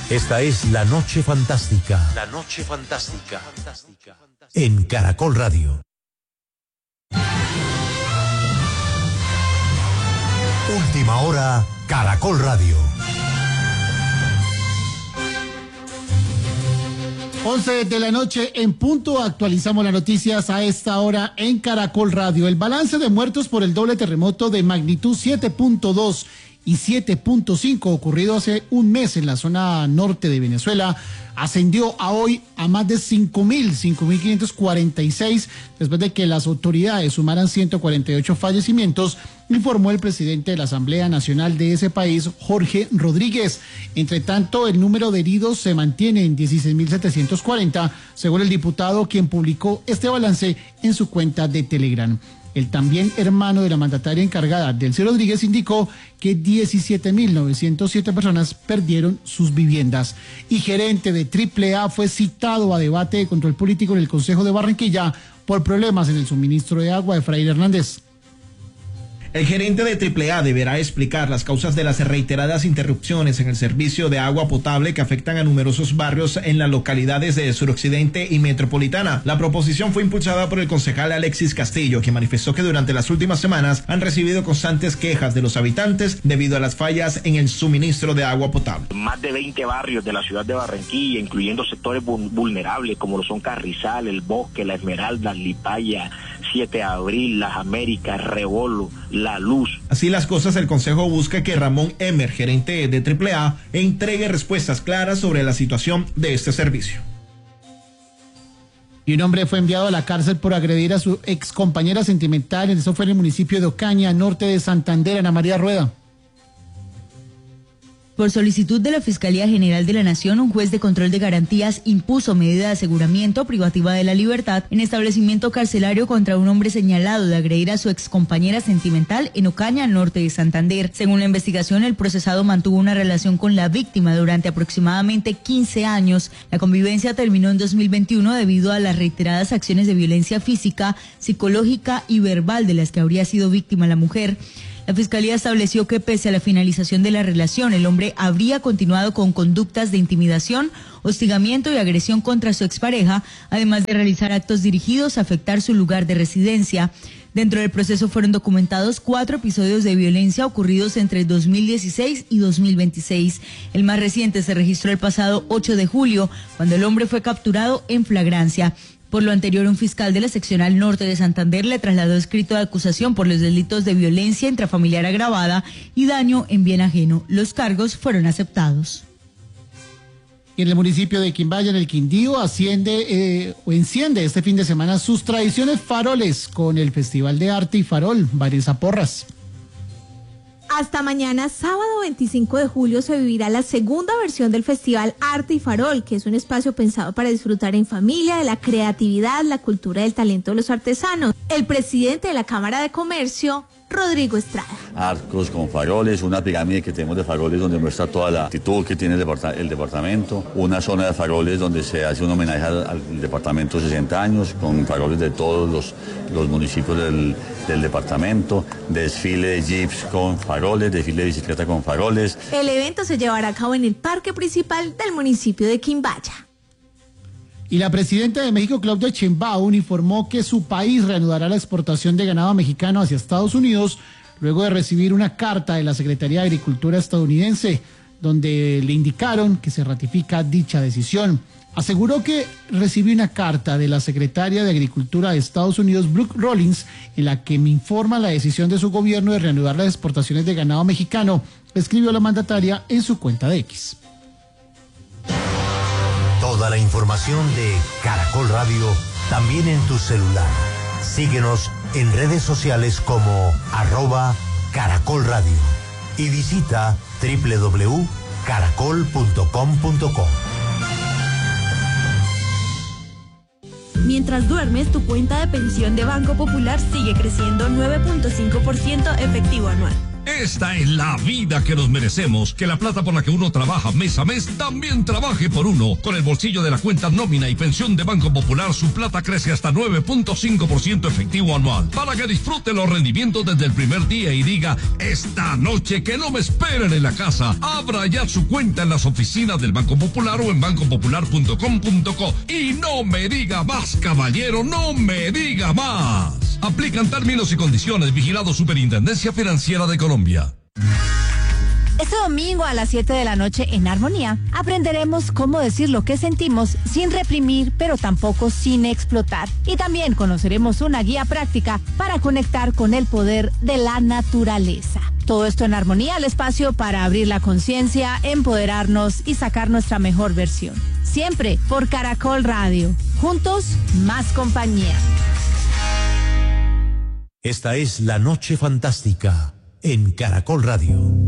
Esta es La Noche Fantástica. La Noche Fantástica. En Caracol Radio. Última hora, Caracol Radio. 11 de la noche en punto, actualizamos las noticias a esta hora en Caracol Radio. El balance de muertos por el doble terremoto de magnitud 7.2 y 7.5 ocurrido hace un mes en la zona norte de Venezuela ascendió a hoy a más de 5.546 después de que las autoridades sumaran 148 fallecimientos, informó el presidente de la Asamblea Nacional de ese país, Jorge Rodríguez. Entre tanto, el número de heridos se mantiene en 16.740, según el diputado, quien publicó este balance en su cuenta de Telegram. El también hermano de la mandataria encargada, Delcy Rodríguez, indicó que 17.907 personas perdieron sus viviendas. Y gerente de AAA fue citado a debate de control político en el Consejo de Barranquilla por problemas en el suministro de agua de Fraile Hernández. El gerente de AAA deberá explicar las causas de las reiteradas interrupciones en el servicio de agua potable que afectan a numerosos barrios en las localidades de Suroccidente y Metropolitana. La proposición fue impulsada por el concejal Alexis Castillo, quien manifestó que durante las últimas semanas han recibido constantes quejas de los habitantes debido a las fallas en el suministro de agua potable. Más de 20 barrios de la ciudad de Barranquilla, incluyendo sectores vulnerables como lo son Carrizal, El Bosque, La Esmeralda, Lipaya, 7 de Abril, Las Américas, Rebolo, La Luz. Así las cosas, el Consejo busca que Ramón Emer, gerente de AAA, entregue respuestas claras sobre la situación de este servicio. Y un hombre fue enviado a la cárcel por agredir a su ex compañera sentimental. Eso fue en el municipio de Ocaña, norte de Santander. Ana María Rueda. Por solicitud de la Fiscalía General de la Nación, un juez de control de garantías impuso medida de aseguramiento privativa de la libertad en establecimiento carcelario contra un hombre señalado de agredir a su excompañera sentimental en Ocaña, norte de Santander. Según la investigación, el procesado mantuvo una relación con la víctima durante aproximadamente 15 años. La convivencia terminó en 2021 debido a las reiteradas acciones de violencia física, psicológica y verbal de las que habría sido víctima la mujer. La Fiscalía estableció que pese a la finalización de la relación, el hombre habría continuado con conductas de intimidación, hostigamiento y agresión contra su expareja, además de realizar actos dirigidos a afectar su lugar de residencia. Dentro del proceso fueron documentados 4 episodios de violencia ocurridos entre 2016 y 2026. El más reciente se registró el pasado 8 de julio, cuando el hombre fue capturado en flagrancia. Por lo anterior, un fiscal de la seccional norte de Santander le trasladó escrito de acusación por los delitos de violencia intrafamiliar agravada y daño en bien ajeno. Los cargos fueron aceptados. Y en el municipio de Quimbaya, en el Quindío, enciende este fin de semana sus tradiciones faroles con el Festival de Arte y Farol, Vanessa Porras. Hasta mañana, sábado 25 de julio, se vivirá la segunda versión del Festival Arte y Farol, que es un espacio pensado para disfrutar en familia de la creatividad, la cultura y el talento de los artesanos. El presidente de la Cámara de Comercio, Rodrigo Estrada. Arcos con faroles, una pirámide que tenemos de faroles donde muestra toda la actitud que tiene el departamento, una zona de faroles donde se hace un homenaje al departamento 60 años, con faroles de todos los municipios del departamento, desfile de jeeps con faroles, desfile de bicicleta con faroles. El evento se llevará a cabo en el parque principal del municipio de Quimbaya. Y la presidenta de México, Claudia Sheinbaum, informó que su país reanudará la exportación de ganado mexicano hacia Estados Unidos luego de recibir una carta de la Secretaría de Agricultura estadounidense, donde le indicaron que se ratifica dicha decisión. Aseguró que recibió una carta de la secretaria de Agricultura de Estados Unidos, Brooke Rollins, en la que me informa la decisión de su gobierno de reanudar las exportaciones de ganado mexicano, escribió la mandataria en su cuenta de X. Toda la información de Caracol Radio también en tu celular. Síguenos en redes sociales como @Caracol Radio y visita www.caracol.com.co. Mientras duermes, tu cuenta de pensión de Banco Popular sigue creciendo 9.5% efectivo anual. Esta es la vida que nos merecemos. Que la plata por la que uno trabaja mes a mes también trabaje por uno. Con el bolsillo de la cuenta nómina y pensión de Banco Popular, su plata crece hasta 9.5% efectivo anual. Para que disfrute los rendimientos desde el primer día y diga, esta noche que no me esperen en la casa. Abra ya su cuenta en las oficinas del Banco Popular o en bancopopular.com.co. Y no me diga más, caballero, no me diga más. Aplican términos y condiciones. Vigilado Superintendencia Financiera de Colombia. Este domingo a las 7 de la noche en Armonía aprenderemos cómo decir lo que sentimos sin reprimir, pero tampoco sin explotar. Y también conoceremos una guía práctica para conectar con el poder de la naturaleza. Todo esto en Armonía, el espacio para abrir la conciencia, empoderarnos y sacar nuestra mejor versión. Siempre por Caracol Radio. Juntos, más compañía. Esta es La Noche Fantástica en Caracol Radio.